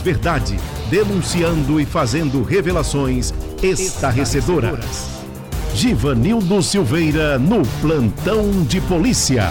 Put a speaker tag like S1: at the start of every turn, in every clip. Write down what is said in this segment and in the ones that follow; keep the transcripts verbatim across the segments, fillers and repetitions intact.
S1: verdade, denunciando e fazendo revelações estarrecedoras. Givanildo Silveira no Plantão de Polícia.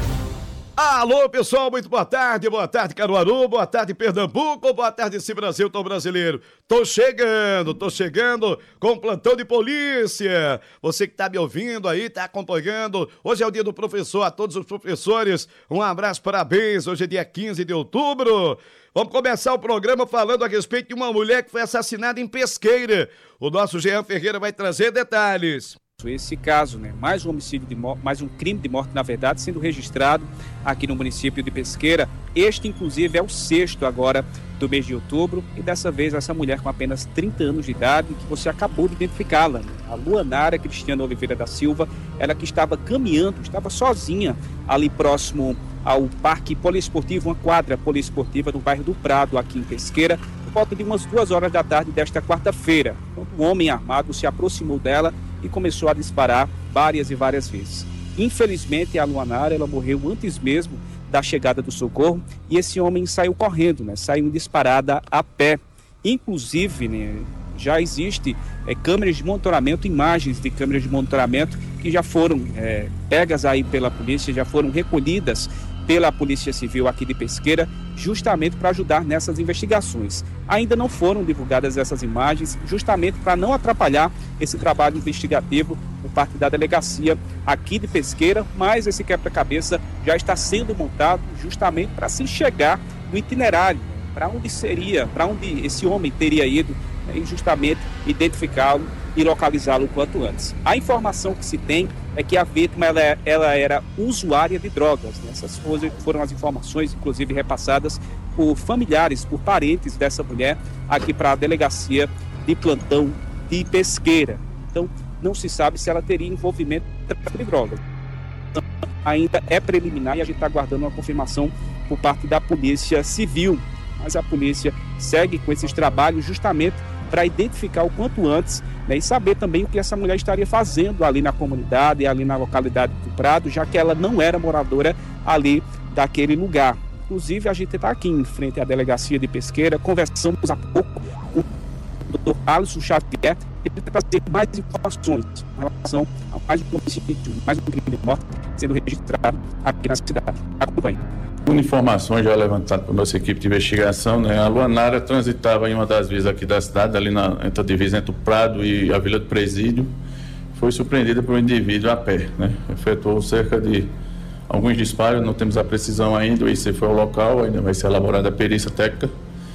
S2: Alô, pessoal, muito boa tarde, boa tarde, Caruaru, boa tarde, Pernambuco, boa tarde, esse Brasil tão brasileiro. Tô chegando, tô chegando com o Plantão de Polícia. Você que tá me ouvindo aí, tá acompanhando, hoje é o dia do professor, a todos os professores, um abraço, parabéns, hoje é dia quinze de outubro. Vamos começar o programa falando a respeito de uma mulher que foi assassinada em Pesqueira. O nosso Jean Ferreira vai trazer detalhes.
S3: Esse caso, né, mais um homicídio de morte, mais um crime de morte, na verdade, sendo registrado aqui no município de Pesqueira. Este, inclusive, é o sexto agora do mês de outubro, e dessa vez essa mulher com apenas trinta anos de idade, que você acabou de identificá-la, né? A Luanara Cristiana Oliveira da Silva, ela que estava caminhando, estava sozinha ali próximo ao Parque Poliesportivo, uma quadra poliesportiva no bairro do Prado, aqui em Pesqueira, por volta de umas duas horas da tarde desta quarta-feira, quando um homem armado se aproximou dela e começou a disparar várias e várias vezes. Infelizmente, a Luanara, ela morreu antes mesmo da chegada do socorro, e esse homem saiu correndo, né? Saiu disparada a pé. Inclusive, né, já existe é, câmeras de monitoramento, imagens de câmeras de monitoramento que já foram é, pegas aí pela polícia, já foram recolhidas pela Polícia Civil aqui de Pesqueira, justamente para ajudar nessas investigações. Ainda não foram divulgadas essas imagens, justamente para não atrapalhar esse trabalho investigativo por parte da delegacia aqui de Pesqueira, mas esse quebra-cabeça já está sendo montado justamente para se chegar no itinerário, para onde seria, para onde esse homem teria ido, né, e justamente identificá-lo e localizá-lo o quanto antes. A informação que se tem é que a vítima ela, ela era usuária de drogas, né? Essas foram as informações, inclusive, repassadas por familiares, por parentes dessa mulher, aqui para a delegacia de plantão de Pesqueira. Então, não se sabe se ela teria envolvimento de drogas. Então, ainda é preliminar e a gente está aguardando uma confirmação por parte da Polícia Civil. Mas a polícia segue com esses trabalhos justamente para identificar o quanto antes, né, e saber também o que essa mulher estaria fazendo ali na comunidade, ali na localidade do Prado, já que ela não era moradora ali daquele lugar. Inclusive, a gente está aqui em frente à delegacia de Pesqueira, conversamos há pouco com o doutor Alisson Xavier, e ele vai trazer mais informações em relação a mais um homicídio, mais um crime de morte sendo registrado aqui na cidade. Acompanhe.
S4: Uma informação já levantada por nossa equipe de investigação, né? A Luanara transitava em uma das vias aqui da cidade, ali na, entre a divisa entre o Prado e a Vila do Presídio, foi surpreendida por um indivíduo a pé, né? Efetuou cerca de alguns disparos, não temos a precisão ainda, o I C foi ao local, ainda vai ser elaborada a perícia técnica,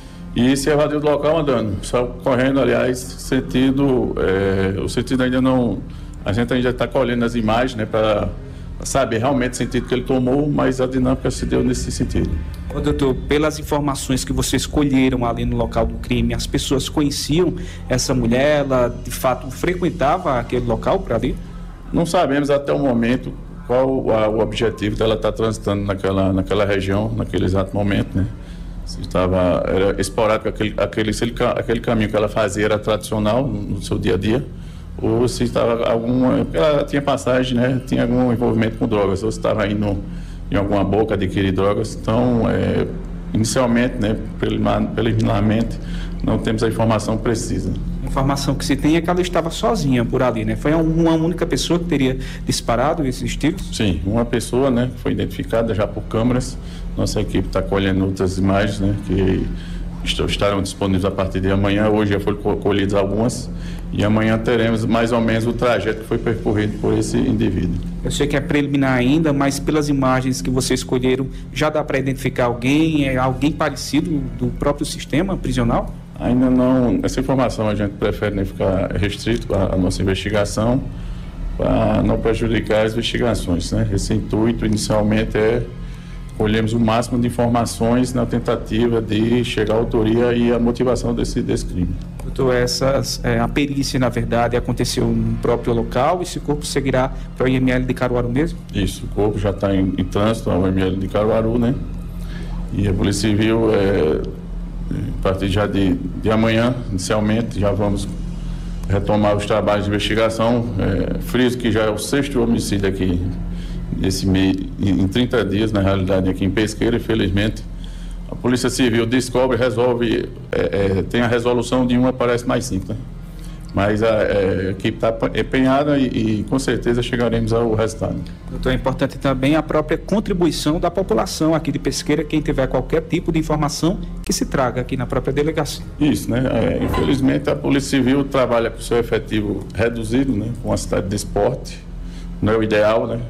S4: e se evadiu do local andando, só correndo, aliás, sentido, é, o sentido ainda não, a gente ainda está colhendo as imagens, né, para saber realmente o sentido que ele tomou, mas a dinâmica se deu nesse sentido.
S3: Ô, doutor, pelas informações que vocês colheram ali no local do crime, as pessoas conheciam essa mulher? Ela de fato frequentava aquele local para ali?
S4: Não sabemos até o momento qual a, o objetivo dela estar transitando naquela, naquela região, naquele exato momento, né? Se estava, era esporádico aquele, aquele, se ele, aquele caminho que ela fazia era tradicional no seu dia a dia, ou se estava alguma, ela tinha passagem, né, tinha algum envolvimento com drogas, ou se estava indo em alguma boca adquirir drogas. Então, é, inicialmente, né, preliminarmente, não temos a informação precisa.
S3: A informação que se tem é que ela estava sozinha por ali, né? Foi uma única pessoa que teria disparado esses tiros?
S4: Sim, uma pessoa, né, foi identificada já por câmeras. Nossa equipe está colhendo outras imagens, né, que estarão disponíveis a partir de amanhã. Hoje já foram colhidas algumas, e amanhã teremos mais ou menos o trajeto que foi percorrido por esse indivíduo.
S3: Eu sei que é preliminar ainda, mas pelas imagens que vocês escolheram, já dá para identificar alguém, é alguém parecido do próprio sistema prisional?
S4: Ainda não, essa informação a gente prefere, né, ficar restrito à nossa investigação, para não prejudicar as investigações, né? Esse intuito inicialmente é colhemos o máximo de informações na tentativa de chegar à autoria e à motivação desse, desse crime.
S3: Doutor, essas, é, a perícia, na verdade, aconteceu no próprio local, e esse corpo seguirá para o I M L de Caruaru mesmo?
S4: Isso, o corpo já está em, em trânsito ao I M L de Caruaru, né? E a Polícia Civil, é, a partir já de, de amanhã, inicialmente, já vamos retomar os trabalhos de investigação. É, friso que já é o sexto homicídio aqui, esse mês, em trinta dias, na realidade, aqui em Pesqueira. Infelizmente, A Polícia Civil descobre, resolve, é, é, tem a resolução de uma, aparece mais cinco, né? Mas a, é, a equipe está empenhada e, e com certeza chegaremos ao resultado.
S3: Doutor, é importante também a própria contribuição da população aqui de Pesqueira, quem tiver qualquer tipo de informação que se traga aqui na própria delegacia.
S4: Isso, né? É, infelizmente a Polícia Civil trabalha com seu efetivo reduzido, né? Com a cidade de esporte, não é o ideal, né?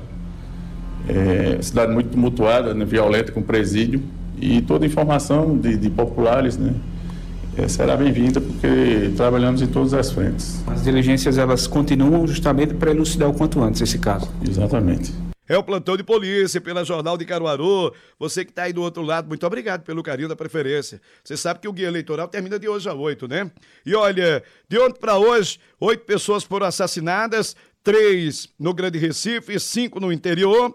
S4: É, cidade muito tumultuada, né? Violenta, com presídio, e toda informação de, de populares, né? É, será bem-vinda porque trabalhamos em todas as frentes.
S3: As diligências, elas continuam justamente para elucidar o quanto antes esse caso.
S4: Exatamente.
S2: É o Plantão de Polícia, pela Jornal de Caruaru. Você que está aí do outro lado, muito obrigado pelo carinho da preferência. Você sabe que o guia eleitoral termina de hoje a oito, né? E olha, de ontem para hoje, oito pessoas foram assassinadas, três no Grande Recife, cinco no interior.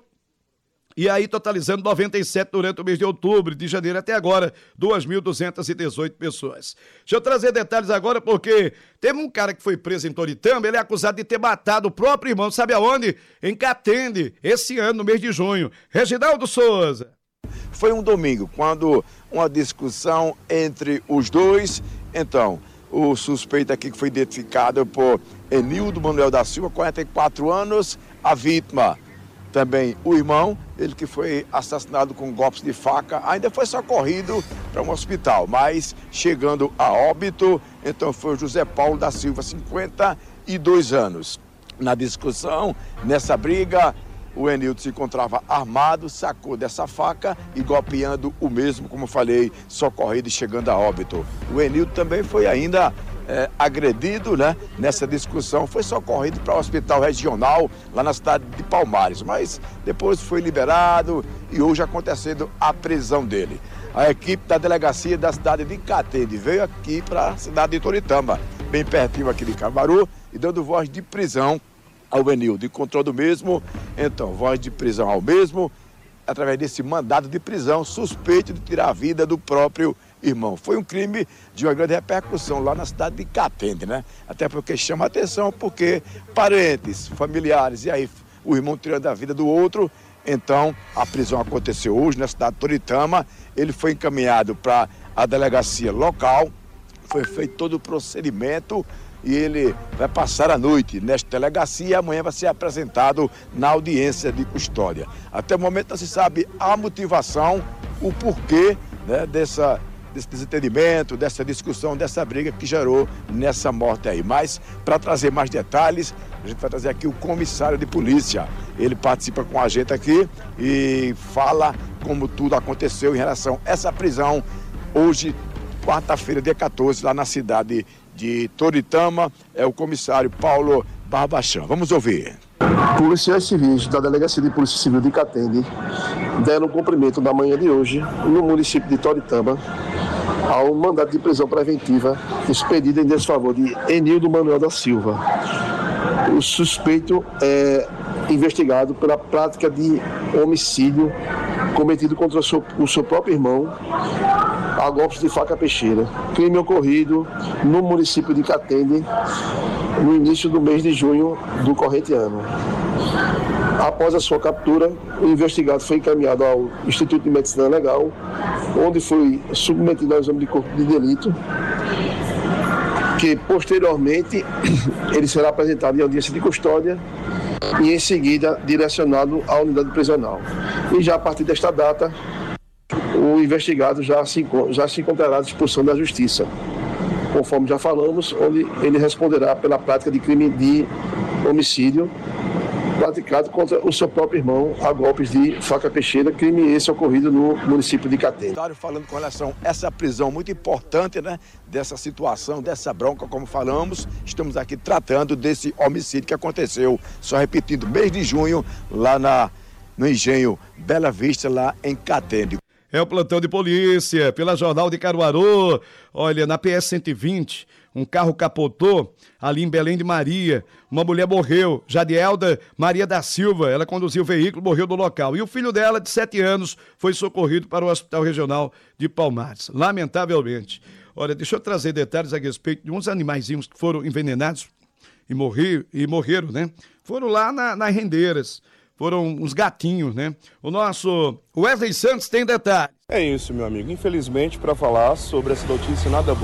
S2: E aí, totalizando noventa e sete durante o mês de outubro, de janeiro até agora, duas mil duzentas e dezoito pessoas. Deixa eu trazer detalhes agora, porque teve um cara que foi preso em Toritama, ele é acusado de ter matado o próprio irmão, sabe aonde? Em Catende, esse ano, no mês de junho. Reginaldo Souza.
S5: Foi um domingo, quando uma discussão entre os dois, então, o suspeito aqui que foi identificado por Enildo Manuel da Silva, quarenta e quatro anos, a vítima. Também o irmão, ele que foi assassinado com golpes de faca, ainda foi socorrido para um hospital, mas chegando a óbito, então foi o José Paulo da Silva, cinquenta e dois anos. Na discussão, nessa briga, o Enildo se encontrava armado, sacou dessa faca e golpeando o mesmo, como falei, socorrido e chegando a óbito. O Enildo também foi ainda É, agredido, né, nessa discussão, foi socorrido para o hospital regional lá na cidade de Palmares, mas depois foi liberado e hoje acontecendo a prisão dele. A equipe da delegacia da cidade de Catende veio aqui para a cidade de Toritama, bem pertinho aqui de Caruaru, e dando voz de prisão ao Enildo. Encontrou do mesmo, então, voz de prisão ao mesmo, através desse mandado de prisão, suspeito de tirar a vida do próprio irmão. Foi um crime de uma grande repercussão lá na cidade de Catende, né? Até porque chama a atenção, porque parentes, familiares, e aí o irmão tirando a vida do outro. Então, a prisão aconteceu hoje na cidade de Toritama. Ele foi encaminhado para a delegacia local, foi feito todo o procedimento e ele vai passar a noite nesta delegacia e amanhã vai ser apresentado na audiência de custódia. Até o momento não se sabe a motivação, o porquê, né, dessa, desse desentendimento, dessa discussão, dessa briga que gerou nessa morte aí. Mas, para trazer mais detalhes, a gente vai trazer aqui o comissário de polícia. Ele participa com a gente aqui e fala como tudo aconteceu em relação a essa prisão hoje, quarta-feira, dia quatorze, lá na cidade de Toritama. É o comissário Paulo Barbachan. Vamos ouvir.
S6: Policiais civis da Delegacia de Polícia Civil de Catende deram cumprimento na manhã de hoje, no município de Toritama, ao mandado de prisão preventiva expedido em desfavor de Enildo Manuel da Silva. O suspeito é investigado pela prática de homicídio cometido contra o seu, o seu próprio irmão a golpes de faca peixeira. Crime ocorrido no município de Catende no início do mês de junho do corrente ano. Após a sua captura, o investigado foi encaminhado ao Instituto de Medicina Legal, onde foi submetido ao exame de corpo de delito, que posteriormente ele será apresentado em audiência de custódia e em seguida direcionado à unidade prisional. E já a partir desta data, o investigado já se, já se encontrará à disposição da Justiça, conforme já falamos, onde ele responderá pela prática de crime de homicídio praticado contra o seu próprio irmão a golpes de faca peixeira, crime esse ocorrido no município de Catende.
S5: Falando com relação a essa prisão muito importante, né, dessa situação, dessa bronca, como falamos, estamos aqui tratando desse homicídio que aconteceu, só repetindo, mês de junho, lá na, no engenho Bela Vista, lá em Catende.
S2: É o plantão de polícia, pela Jornal de Caruaru. Olha, na P S cento e vinte, um carro capotou ali em Belém de Maria. Uma mulher morreu, Jadielda Maria da Silva. Ela conduziu o veículo, morreu no local. E o filho dela, de sete anos, foi socorrido para o Hospital Regional de Palmares. Lamentavelmente. Olha, deixa eu trazer detalhes a respeito de uns animaizinhos que foram envenenados e, morri, e morreram, né? Foram lá na, nas rendeiras. foram uns gatinhos, né? O nosso Wesley Santos tem detalhes.
S7: É isso, meu amigo. Infelizmente, para falar sobre essa notícia nada boa.